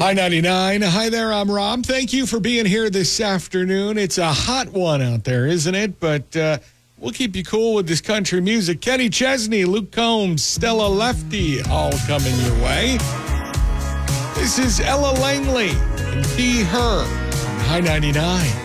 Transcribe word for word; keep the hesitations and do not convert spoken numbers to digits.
Hi ninety-nine. Hi there, I'm Rob. Thank you for being here this afternoon. It's a hot one out there, isn't it? But uh, we'll keep you cool with this country music. Kenny Chesney, Luke Combs, Stella Lefty, all coming your way. This is Ella Langley and Be Her on Hi ninety-nine.